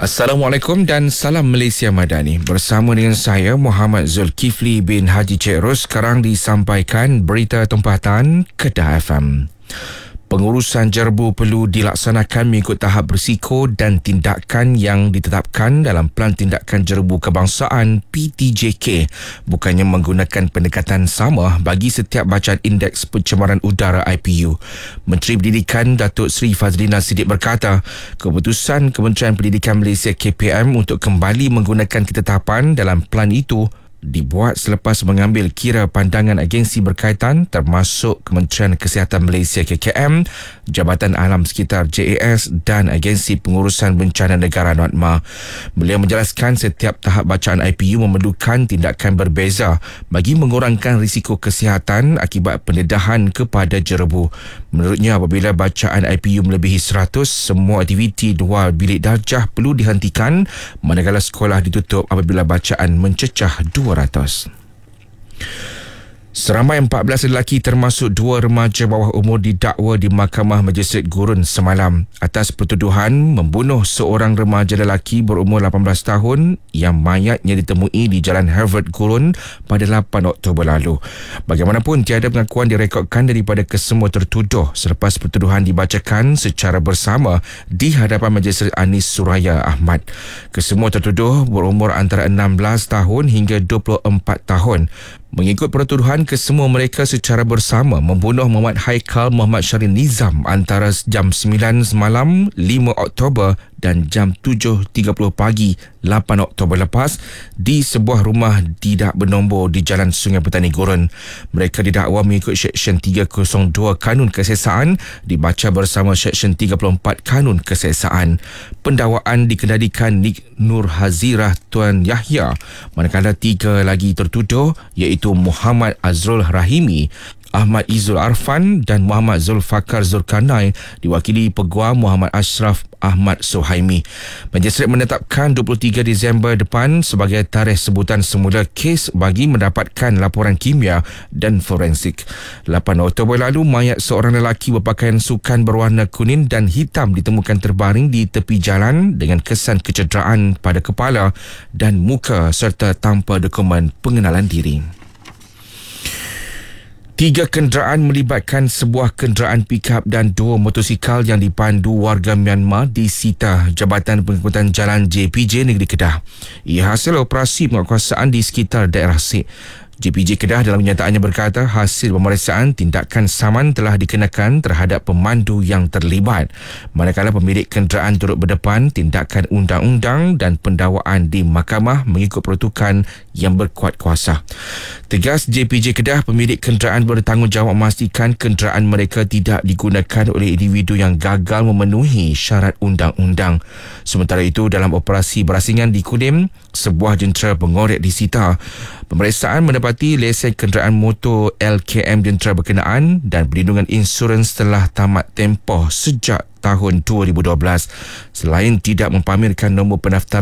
Assalamualaikum dan salam Malaysia Madani. Bersama dengan saya Muhammad Zulkifli bin Haji Cik Ros, sekarang disampaikan berita tempatan Kedah FM. Pengurusan jerbu perlu dilaksanakan mengikut tahap berisiko dan tindakan yang ditetapkan dalam Pelan Tindakan Jerbu Kebangsaan PTJK, bukannya menggunakan pendekatan sama bagi setiap bacaan Indeks Pencemaran Udara IPU. Menteri Pendidikan Datuk Seri Fazlina Siddiq berkata, keputusan Kementerian Pendidikan Malaysia KPM untuk kembali menggunakan ketetapan dalam pelan itu dibuat selepas mengambil kira pandangan agensi berkaitan termasuk Kementerian Kesihatan Malaysia KKM, Jabatan Alam Sekitar JAS dan Agensi Pengurusan Bencana Negara NOTMA. Beliau menjelaskan setiap tahap bacaan IPU memerlukan tindakan berbeza bagi mengurangkan risiko kesihatan akibat pendedahan kepada jerebu. Menurutnya, apabila bacaan IPU melebihi 100, semua aktiviti luar bilik darjah perlu dihentikan manakala sekolah ditutup apabila bacaan mencecah 200. Seramai 14 lelaki termasuk 2 remaja bawah umur didakwa di Mahkamah Magistrate Gurun semalam atas pertuduhan membunuh seorang remaja lelaki berumur 18 tahun yang mayatnya ditemui di Jalan Harvard Gurun pada 8 Oktober lalu. Bagaimanapun, tiada pengakuan direkodkan daripada kesemua tertuduh selepas pertuduhan dibacakan secara bersama di hadapan Magistrate Anis Suraya Ahmad. Kesemua tertuduh berumur antara 16 tahun hingga 24 tahun. Mengikut pertuduhan, kesemua mereka secara bersama membunuh Muhammad Haikal Muhammad Syarif Nizam antara jam 9 semalam 5 Oktober dan jam 7.30 pagi 8 Oktober lepas di sebuah rumah tidak bernombor di Jalan Sungai Petani Gurun. Mereka didakwa mengikut Seksyen 302 Kanun Keseksaan dibaca bersama Seksyen 34 Kanun Keseksaan. Pendakwaan dikendalikan Nik Nur Hazirah Tuan Yahya, manakala 3 lagi tertuduh iaitu Muhammad Azrul Rahimi, Ahmad Izul Arfan dan Muhammad Zulfakar Zulkarnain diwakili Peguam Muhammad Ashraf Ahmad Suhaimi. Magistrate menetapkan 23 Disember depan sebagai tarikh sebutan semula kes bagi mendapatkan laporan kimia dan forensik. 8 Oktober lalu, mayat seorang lelaki berpakaian sukan berwarna kuning dan hitam ditemukan terbaring di tepi jalan dengan kesan kecederaan pada kepala dan muka serta tanpa dokumen pengenalan diri. 3 kenderaan melibatkan sebuah kenderaan pikap dan 2 motosikal yang dipandu warga Myanmar disita Jabatan Pengangkutan Jalan JPJ Negeri Kedah. Ia hasil operasi penguasaan di sekitar daerah Sik. JPJ Kedah dalam kenyataannya berkata hasil pemeriksaan tindakan saman telah dikenakan terhadap pemandu yang terlibat. Manakala pemilik kenderaan turut berdepan tindakan undang-undang dan pendakwaan di mahkamah mengikut peruntukan yang berkuat kuasa. Tegas JPJ Kedah, pemilik kenderaan bertanggungjawab memastikan kenderaan mereka tidak digunakan oleh individu yang gagal memenuhi syarat undang-undang. Sementara itu, dalam operasi berasingan di Kulim, sebuah jentera pengorek disita. Pemeriksaan mendapati lesen kenderaan motor LKM jentera berkenaan dan perlindungan insurans telah tamat tempoh sejak tahun 2012. Selain tidak mempamerkan nombor pendaftaran